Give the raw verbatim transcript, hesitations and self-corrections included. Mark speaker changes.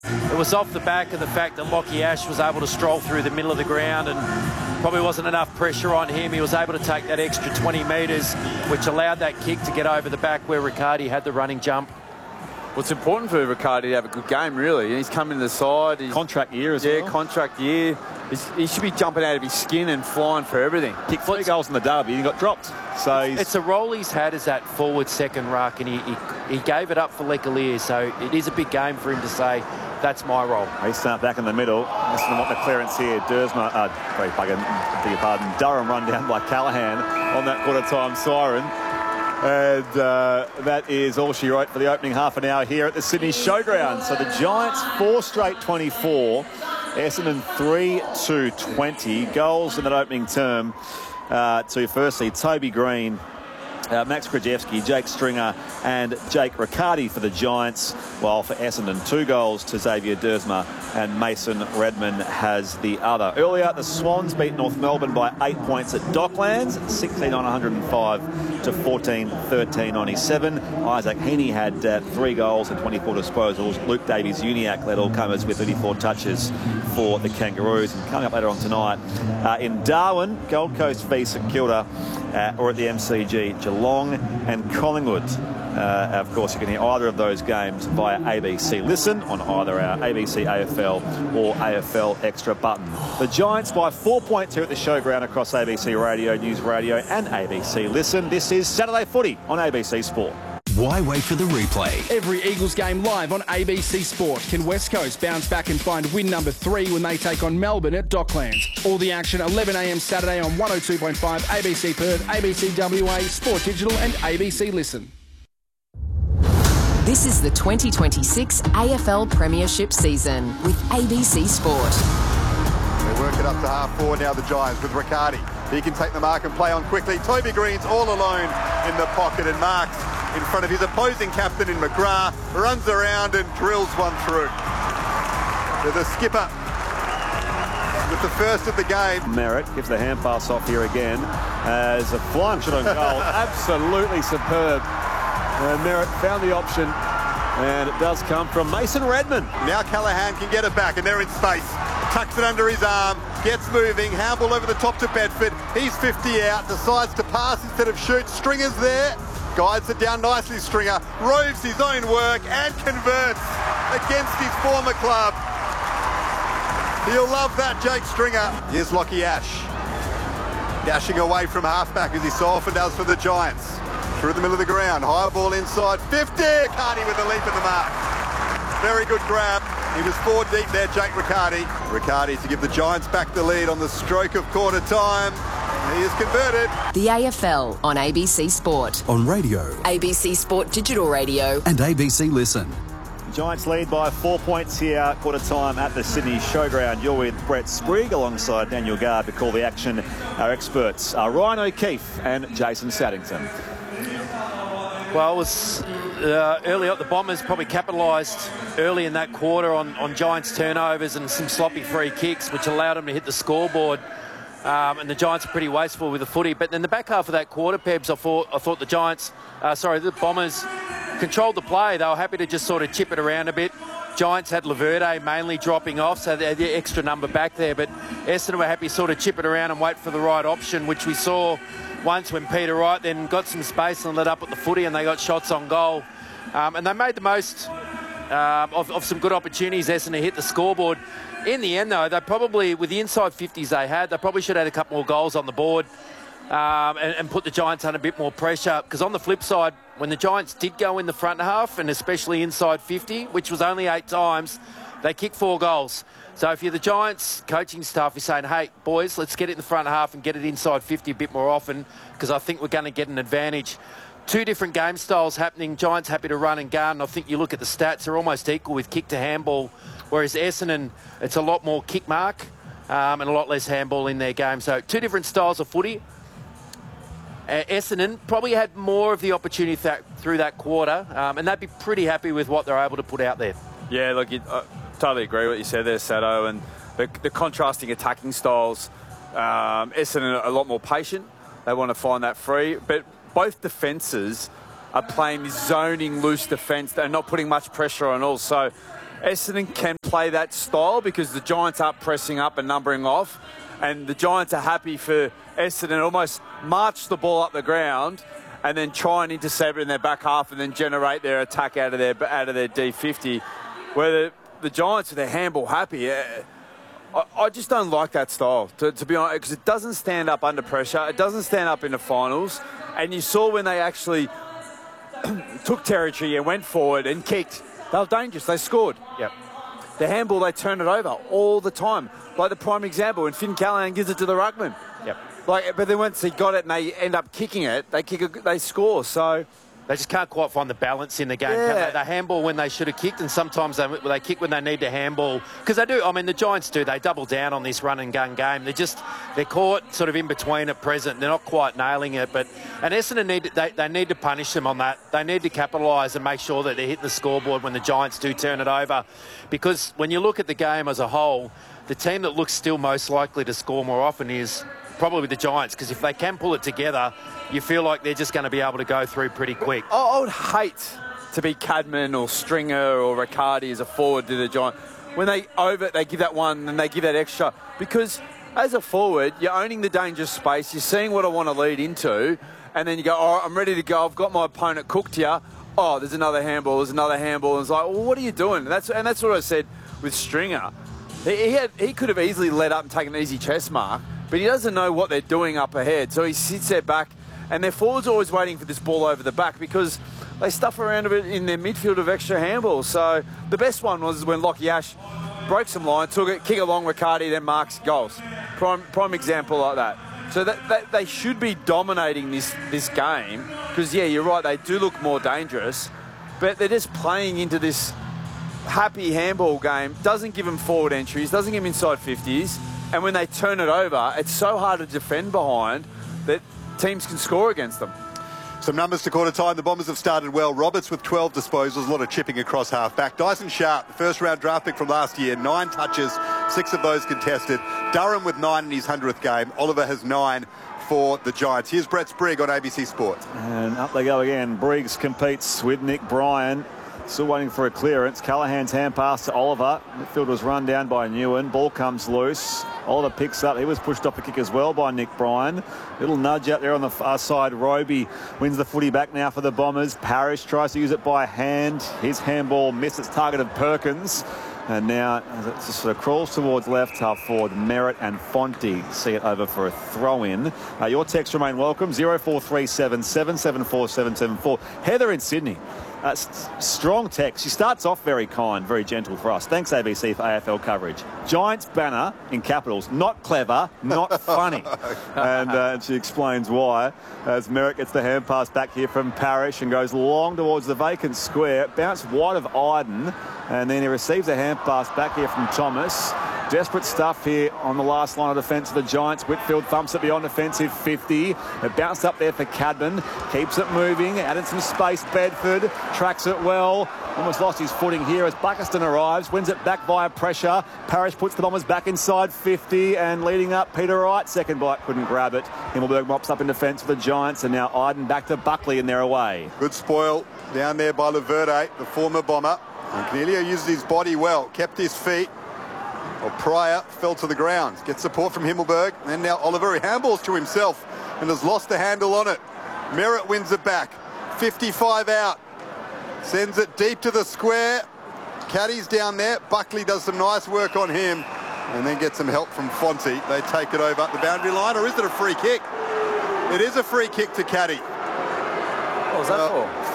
Speaker 1: It was off the back of the fact that Lockie Ash was able to stroll through the middle of the ground and probably wasn't enough pressure on him. He was able to take that extra twenty metres, which allowed that kick to get over the back where Riccardi had the running jump.
Speaker 2: Well, it's important for Riccardi to have a good game, really. He's coming to the side. He's,
Speaker 3: contract year as
Speaker 2: yeah,
Speaker 3: well.
Speaker 2: Yeah, contract year. He's, he should be jumping out of his skin and flying for everything.
Speaker 3: Kicked three goals in the derby and he got dropped. So he's...
Speaker 1: It's a role he's had as that forward second ruck, and he, he, he gave it up for Lecalier, so it is a big game for him to say, that's my role.
Speaker 3: He starts back in the middle. Listen to what the clearance here. Dersma, uh, sorry, beg your pardon, Durham run down by Callaghan on that quarter-time siren. And uh, that is all she wrote for the opening half an hour here at the Sydney Showground. So the Giants, four straight twenty-four. Essendon, three to twenty. Goals in that opening term uh, to, firstly, Toby Green, Uh, Max Krajewski, Jake Stringer and Jake Riccardi for the Giants, while for Essendon, two goals to Xavier Dersma and Mason Redman has the other. Earlier, the Swans beat North Melbourne by eight points at Docklands, sixteen on one hundred and five to fourteen thirteen ninety-seven. Isaac Heaney had uh, three goals and twenty-four disposals. Luke Davies-Uniacke led all comers with thirty-four touches for the Kangaroos. And coming up later on tonight, uh, in Darwin, Gold Coast v St Kilda, uh, or at the M C G, Geelong and Collingwood. Uh, of course, you can hear either of those games via A B C Listen on either our A B C A F L or A F L Extra button. The Giants by four points here at the Showground across A B C Radio, News Radio and A B C Listen. This is Saturday Footy on A B C Sport.
Speaker 4: Why wait for the replay?
Speaker 5: Every Eagles game live on A B C Sport. Can West Coast bounce back and find win number three when they take on Melbourne at Docklands? All the action eleven a m Saturday on one oh two point five A B C Perth, A B C W A, Sport Digital and A B C Listen.
Speaker 6: This is the twenty twenty-six A F L Premiership season with A B C Sport.
Speaker 7: They work it up to half forward now, the Giants, with Riccardi. He can take the mark and play on quickly. Toby Green's all alone in the pocket and marks in front of his opposing captain in McGrath, runs around and drills one through. To the skipper with the first of the game.
Speaker 3: Merritt gives the hand pass off here again as a flying shot on goal. Absolutely superb. And Merritt found the option, and it does come from Mason Redman.
Speaker 7: Now Callaghan can get it back, and they're in space. Tucks it under his arm, gets moving, handball over the top to Bedford. He's fifty out, decides to pass instead of shoot. Stringer's there, guides it down nicely, Stringer. Roves his own work and converts against his former club. He'll love that, Jake Stringer. Here's Lockie Ash, dashing away from halfback as he so often does for the Giants. Through the middle of the ground, high ball inside, fifty, Riccardi with a leap at the mark. Very good grab. He was four deep there, Jake Riccardi. Riccardi to give the Giants back the lead on the stroke of quarter time. He is converted.
Speaker 6: The A F L on A B C Sport.
Speaker 4: On radio,
Speaker 6: A B C Sport Digital Radio.
Speaker 4: and A B C Listen.
Speaker 3: Giants lead by four points here, quarter time at the Sydney Showground. You're with Brett Sprigg alongside Daniel Garb to call the action. Our experts are Ryan O'Keefe and Jason Saddington.
Speaker 1: Well, it was uh, early up. The Bombers probably capitalised early in that quarter on, on Giants turnovers and some sloppy free kicks, which allowed them to hit the scoreboard. Um, and the Giants are pretty wasteful with the footy. But in the back half of that quarter, Pebs, I thought, I thought the Giants, uh, sorry, the Bombers controlled the play. They were happy to just sort of chip it around a bit. Giants had Laverde mainly dropping off, so they had the extra number back there. But Essendon were happy to sort of chip it around and wait for the right option, which we saw once when Peter Wright then got some space and lit up at the footy and they got shots on goal. Um, and they made the most uh, of, of some good opportunities, Essendon, to hit the scoreboard. In the end, though, they probably, with the inside fifties they had, they probably should have had a couple more goals on the board um, and, and put the Giants under a bit more pressure. Because on the flip side, when the Giants did go in the front half, and especially inside fifty, which was only eight times, they kicked four goals. So if you're the Giants coaching staff, you're saying, hey, boys, let's get it in the front half and get it inside fifty a bit more often, because I think we're going to get an advantage. Two different game styles happening. Giants happy to run and gun. I think you look at the stats, they're almost equal with kick to handball, whereas Essendon, it's a lot more kick mark um, and a lot less handball in their game. So two different styles of footy. Uh, Essendon probably had more of the opportunity th through that quarter, um, and they'd be pretty happy with what they're able to put out there.
Speaker 2: Yeah, look, you, I totally agree with what you said there, Sado, and the, the contrasting attacking styles. Um, Essendon are a lot more patient. They want to find that free, but both defences are playing this zoning loose defence. They're not putting much pressure on all. So Essendon can play that style because the Giants aren't pressing up and numbering off, and the Giants are happy for Essendon to almost march the ball up the ground and then try and intercept it in their back half and then generate their attack out of their out of their D fifty. Where the, the Giants, with their handball happy, uh, I, I just don't like that style, to, to be honest, because it doesn't stand up under pressure. It doesn't stand up in the finals. And you saw when they actually took territory and went forward and kicked, they were dangerous. They scored.
Speaker 1: Yep.
Speaker 2: The handball, they turn it over all the time. Like the prime example, when Finn Callahan gives it to the ruckman.
Speaker 1: Yep.
Speaker 2: Like, but then once he got it and they end up kicking it, they kick, a, they score. So
Speaker 1: they just can't quite find the balance in the game.
Speaker 2: Yeah.
Speaker 1: Can they? They handball when they should have kicked, and sometimes they, they kick when they need to handball. Because they do. I mean, the Giants do. They double down on this run and gun game. They're just they're caught sort of in between at present. They're not quite nailing it. But and Essendon need they, they need to punish them on that. They need to capitalise and make sure that they're hitting the scoreboard when the Giants do turn it over. Because when you look at the game as a whole, the team that looks still most likely to score more often is probably the Giants, because if they can pull it together, you feel like they're just going to be able to go through pretty quick.
Speaker 2: I, I would hate to be Cadman or Stringer or Riccardi as a forward to the Giants. When they over, they give that one and they give that extra. Because as a forward, you're owning the dangerous space. You're seeing what I want to lead into. And then you go, all right, I'm ready to go. I've got my opponent cooked here. Oh, there's another handball. There's another handball. And it's like, well, what are you doing? And that's, and that's what I said with Stringer. He, he, had, he could have easily let up and taken an easy chest mark, but he doesn't know what they're doing up ahead. So he sits there back, and their forwards are always waiting for this ball over the back because they stuff around a bit in their midfield of extra handballs. So the best one was when Lockie Ash broke some line, took it, kick along Riccardi, then marks goals. Prime, prime example like that. So that, that they should be dominating this, this game because, yeah, you're right, they do look more dangerous, but they're just playing into this happy handball game. Doesn't give them forward entries, doesn't give them inside fifties. And when they turn it over, it's so hard to defend behind that teams can score against them.
Speaker 7: Some numbers to quarter time. The Bombers have started well. Roberts with twelve disposals, a lot of chipping across half back. Dyson Sharp, the first round draft pick from last year, nine touches, six of those contested. Durham with nine in his hundredth game. Oliver has nine for the Giants. Here's Brett Sprigg on A B C Sport.
Speaker 3: And up they go again. Briggs competes with Nick Bryan. Still waiting for a clearance. Callahan's hand pass to Oliver. Midfield was run down by Newen. Ball comes loose. Oliver picks up. He was pushed off the kick as well by Nick Bryan. Little nudge out there on the far side. Roby wins the footy back now for the Bombers. Parrish tries to use it by hand. His handball missed its target of Perkins. And now as it just sort of crawls towards left half forward, Merritt and Fonte see it over for a throw-in. Uh, your texts remain welcome. zero four three seven, seven seven four, seven seven four. Heather in Sydney. Uh, st- strong text. She starts off very kind, very gentle for us. Thanks, A B C, for A F L coverage. Giants banner in capitals. Not clever, not funny. and uh, she explains why. As Merritt gets the hand pass back here from Parrish and goes long towards the vacant square. Bounced wide of Iden. And then he receives a hand pass back here from Thomas. Desperate stuff here on the last line of defence of the Giants. Whitfield thumps it beyond defensive fifty. It bounced up there for Cadman. Keeps it moving. Added some space. Bedford tracks it well. Almost lost his footing here as Buckerston arrives. Wins it back via pressure. Parrish puts the Bombers back inside fifty. And leading up, Peter Wright. Second bite couldn't grab it. Himmelberg mops up in defence for the Giants. And now Iden back to Buckley and they're away.
Speaker 7: Good spoil down there by Laverde, the former Bomber. And Cornelio used his body well. Kept his feet. Well, Pryor fell to the ground. Gets support from Himmelberg. And now Oliver, he handballs to himself and has lost the handle on it. Merritt wins it back. fifty-five out. Sends it deep to the square. Caddy's down there. Buckley does some nice work on him. And then gets some help from Fonte. They take it over the boundary line. Or is it a free kick? It is a free kick to Caddy.
Speaker 2: What was that uh, for?